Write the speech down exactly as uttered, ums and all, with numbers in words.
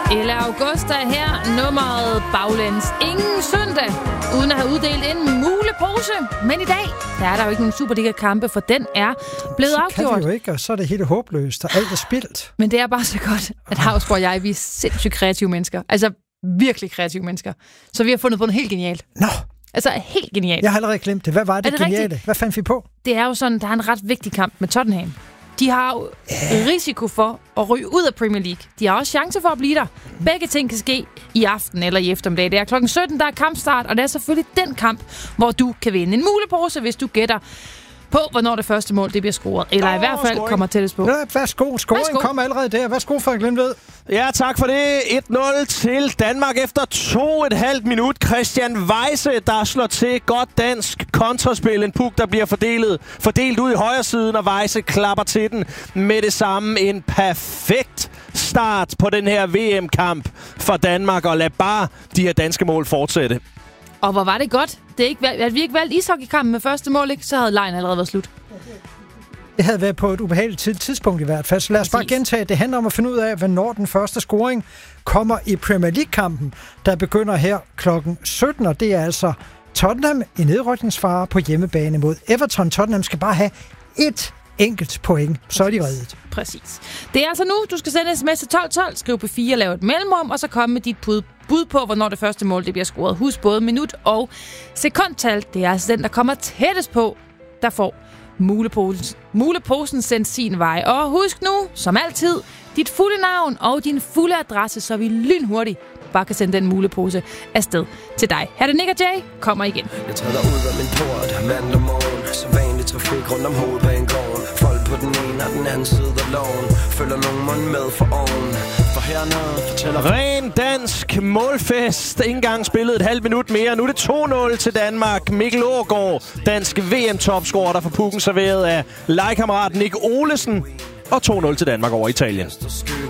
Ella Augusta her, nummeret baglæns. Ingen søndag, uden at have uddelt en mulepose. Men i dag, der er der jo ikke nogen Superliga-kampe, for den er blevet så afgjort. Kan vi jo ikke, og så er det helt håbløst, og alt er spildt. Men det er bare så godt, at Havsborg og jeg, vi er sindssygt kreative mennesker. Altså virkelig kreative mennesker. Så vi har fundet på noget helt genialt. Nå. Altså helt genialt. Jeg har allerede glemt det. Hvad var det, det geniale? rigtigt? Hvad fandt vi på? Det er jo sådan, der er en ret vigtig kamp med Tottenham. De har jo risiko for at ryge ud af Premier League. De har også chance for at blive der. Begge ting kan ske i aften eller i eftermiddag. Det er klokken sytten, der er kampstart, og det er selvfølgelig den kamp, hvor du kan vinde en mulepose, hvis du gætter på, hvornår det første mål det bliver scoret. Eller oh, i hvert fald scoring. Kommer tættest på. Ja, værsgo, scoring kommer allerede der. Værsgo, Frank Lindved. Ja, tak for det. et nul til Danmark efter to og et halvt minut. Christian Weise, der slår til godt dansk kontraspil. En puk, der bliver fordelt, fordelt ud i højre siden, og Weise klapper til den med det samme. En perfekt start på den her V M-kamp for Danmark, og lad bare de her danske mål fortsætte. Og hvor var det godt. Det er ikke, at vi ikke valgte ishockeykampen med første mål, ikke? Så havde lejen allerede været slut. Det havde været på et ubehageligt tidspunkt i hvert fald. Så lad os bare gentage. Det handler om at finde ud af, hvornår den første scoring kommer i Premier League-kampen, der begynder her klokken sytten. Og det er altså Tottenham i nedrykningsfare på hjemmebane mod Everton. Tottenham skal bare have et enkelt point, så er de reddet. Præcis. Det er altså nu, du skal sende sms til tolv tolv, skriv på fire, lave et mellemrum, og så komme med dit bud, bud på, hvornår det første mål det bliver scoret. Husk både minut og sekundtal. Det er altså den, der kommer tættest på, der får muleposen, muleposen sendt sin vej. Og husk nu, som altid, dit fulde navn og din fulde adresse, så vi lynhurtigt bare kan sende den mulepose afsted til dig. Her er det Nick og Jay, kommer igen. Jeg træder ud af min port mandag morgen. Så vanlig trafik rundt om hovedbanegården. Folk på den ene og den anden side af loven. Følger nogen mund med for oven. For hernede fortæller... Ren dansk målfest. Ikke engang spillet et halvt minut mere. Nu er det to nul til Danmark. Mikkel Aagaard, dansk V M-topscorer, der får pukken serveret af legekammerat Nick Olesen. Og to nul til Danmark over Italien.